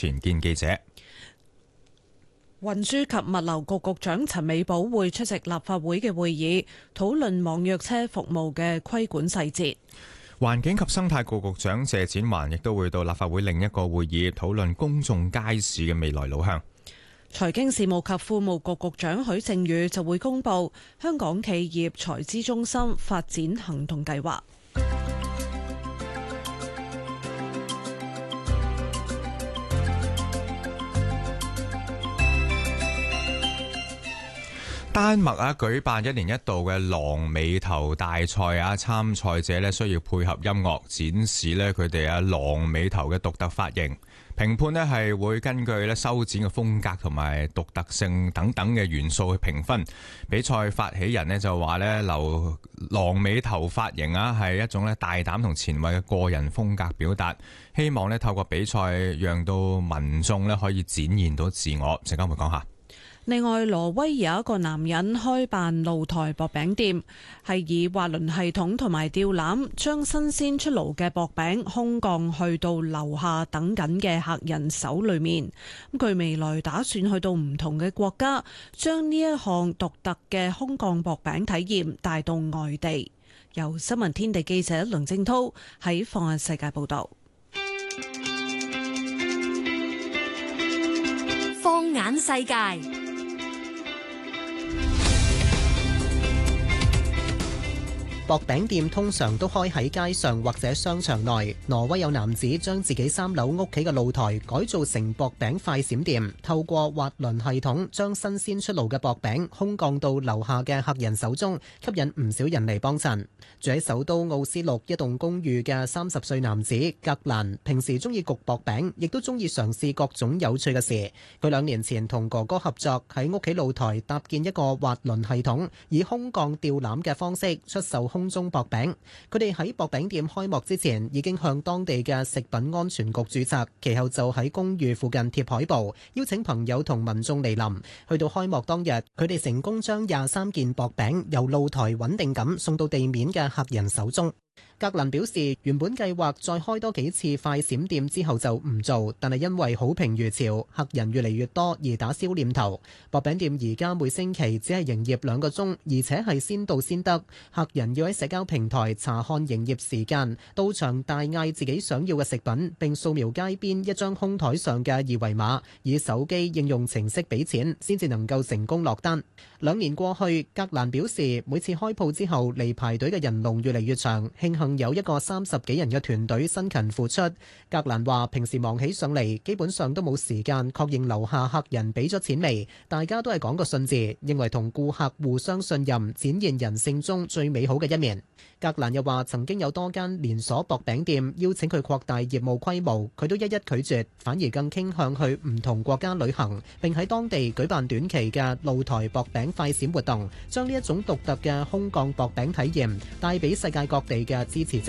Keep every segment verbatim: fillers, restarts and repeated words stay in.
前見記者。 運輸及物流局局長陳美寶會出席立法會嘅會議，討論網約車服務嘅規管細節。 環境及生態局局長謝展寰亦都會到立法會另一個會議，討論公眾街市嘅未來路向。 財經事務及庫務局局長許正宇就會公布香港企業財資中心發展行動計劃。 丹麥啊舉辦一年一度嘅狼尾頭大賽啊，參賽者咧需要配合音樂展示咧佢哋啊狼尾頭嘅獨特髮型。評判咧係會根據咧修剪嘅風格同埋獨特性等等嘅元素去評分。比賽發起人咧就話咧留狼尾頭髮型啊係一種咧大膽同前衛嘅個人風格表達，希望咧透過比賽讓到民眾咧可以展現到自我。陣間會講下。 另外，挪威有一個男人開辦露台薄餅店，係以滑輪系統同埋吊籃將新鮮出爐嘅薄餅空降去到樓下等緊嘅客人手裏面。咁佢未來打算去到唔同嘅國家，將呢一項獨特嘅空降薄餅體驗帶到外地。由新聞天地記者梁正濤喺放眼世界報道。 放眼世界。 薄餅店通常都開喺街上或者商場內。挪威有男子將自己三樓屋企嘅露台改造成薄餅快閃店，透過滑輪系統將新鮮出爐嘅薄餅空降到樓下嘅客人手中，吸引唔少人嚟幫襯。住喺首都奧斯陸一棟公寓嘅三十歲男子格蘭，平時中意焗薄餅，亦都中意嘗試各種有趣嘅事。佢兩年前同哥哥合作喺屋企露台搭建一個滑輪系統，以空降吊籃嘅方式出售空中薄餅。佢哋喺薄餅店開幕之前已經向當地嘅食品安全局註冊，其後就喺公寓附近貼海報，邀請朋友同民眾嚟臨。去到開幕當日，佢哋成功將廿三件薄餅由露台穩定咁送到地面嘅客人手中。格蘭表示，原本計劃再開多幾次快閃店之後就唔做，但係因為好評如潮，客人越嚟越多而打消念頭。薄餅店而家每星期只係營業兩個鐘，而且係先到先得，客人要喺社交平台查看營業時間，到場大嗌自己想要嘅食品，並掃描街邊一張空台上嘅二維碼，以手機應用程式俾錢，先至能夠成功落單。兩年過去，格蘭表示每次開鋪之後嚟排隊嘅人龍越嚟越長，慶幸有一個三十幾人嘅團隊辛勤付出。格蘭話平時忙起上嚟，基本上都冇時間確認樓下客人俾咗錢未，大家都係講個信字，認為同顧客互相信任，展現人性中最美好嘅一面。格蘭又話曾經有多間連鎖薄餅店邀請佢擴大業務規模，佢都一一拒絕，反而更傾向去唔同國家旅行，並喺當地舉辦短期嘅露台薄餅快閃活動，將呢一種獨特嘅空降薄餅體驗帶俾世界各地嘅支持者。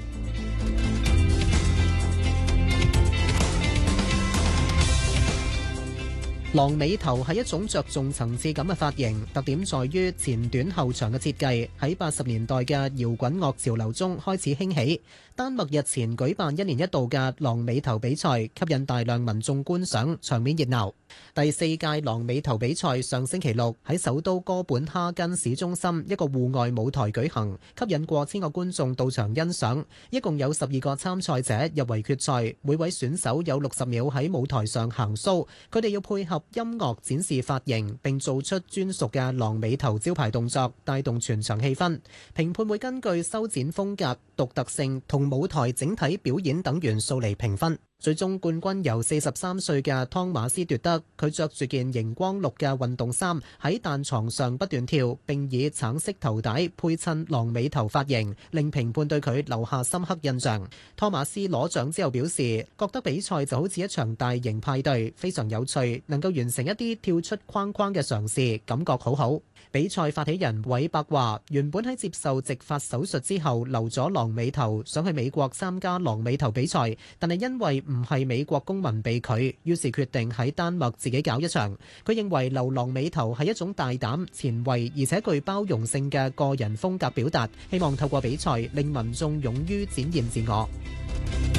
狼尾頭係一種着重層次感嘅髮型，特點在於前短後長嘅設計，喺八十年代嘅搖滾樂潮流中開始興起。丹麥日前舉辦一年一度嘅狼尾頭比賽，吸引大量民眾觀賞，場面熱鬧。第四屆狼尾頭比賽上星期六喺首都哥本哈根市中心一個戶外舞台舉行，吸引過千個觀眾到場欣賞。一共有十二個參賽者入圍決賽，每位選手有六十秒喺舞台上行 show， 佢哋要配合音樂展示髮型，並做出專屬嘅狼尾頭招牌動作，帶動全場氣氛。評判會根據修剪風格、獨特性同舞台整體表演等元素嚟評分。最終冠軍由四十三歲嘅湯馬斯奪得，佢着住件熒光綠嘅運動衫喺彈床上不斷跳，並以橙色頭帶配襯狼尾頭髮型，令評判對佢留下深刻印象。湯馬斯攞獎之後表示，覺得比賽就好似一場大型派對，非常有趣，能夠完成一啲跳出框框嘅嘗試，感覺好好。比賽發起人韋伯話，原本喺接受植髮手術之後留咗狼尾頭，想去美國參加狼尾頭比賽，但係因為唔係美國公民被拒，於是決定喺丹麥自己搞一場。佢認為留狼尾頭係一種大膽、前衛而且具包容性嘅個人風格表達，希望透過比賽令民眾勇於展現自我。